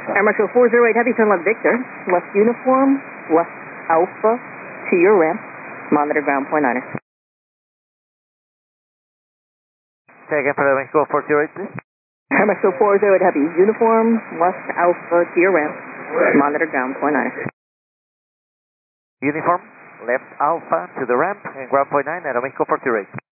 Air Marshal 408 Heavy, turn left Victor, left uniform, left Alpha to your ramp, monitor ground point 9er. Say again for the Mexico 408, please. Air Marshal 408 Heavy, uniform, left Alpha to your ramp, monitor ground point 9er. Uniform, left Alpha to the ramp, and ground point 9 at Mexico 408.